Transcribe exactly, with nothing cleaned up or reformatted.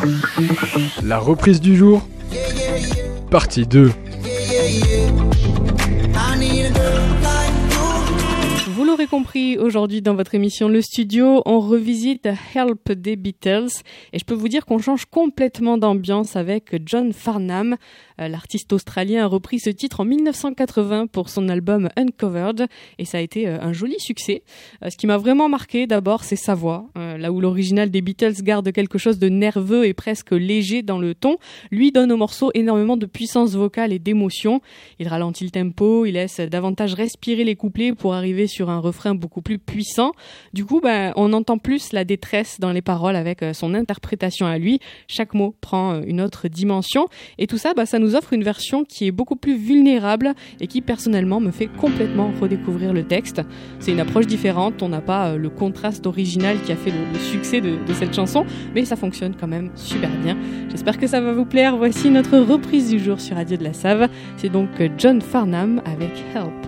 La reprise du jour, partie deux. Vous l'aurez compris, aujourd'hui dans votre émission Le Studio, on revisite Help des Beatles et je peux vous dire qu'on change complètement d'ambiance avec John Farnham. Euh, l'artiste australien a repris ce titre en dix-neuf cent quatre-vingts pour son album Uncovered et ça a été euh, un joli succès. Euh, ce qui m'a vraiment marqué d'abord, c'est sa voix. Euh, là où l'original des Beatles garde quelque chose de nerveux et presque léger dans le ton, lui donne au morceau énormément de puissance vocale et d'émotion. Il ralentit le tempo, il laisse davantage respirer les couplets pour arriver sur un refrain beaucoup plus puissant. Du coup, ben, on entend plus la détresse dans les paroles avec euh, son interprétation à lui. Chaque mot prend euh, une autre dimension et tout ça, ben, ça nous offre une version qui est beaucoup plus vulnérable et qui personnellement me fait complètement redécouvrir le texte. C'est une approche différente, on n'a pas euh, le contraste original qui a fait le, le succès de, de cette chanson, mais ça fonctionne quand même super bien. J'espère que ça va vous plaire. Voici notre reprise du jour sur Radio de la Save. C'est donc John Farnham avec Help.